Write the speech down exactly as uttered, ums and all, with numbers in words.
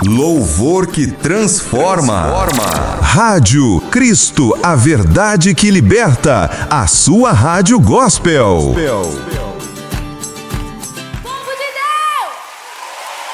Louvor que transforma. transforma. Rádio Cristo, a verdade que liberta. A sua rádio gospel. gospel.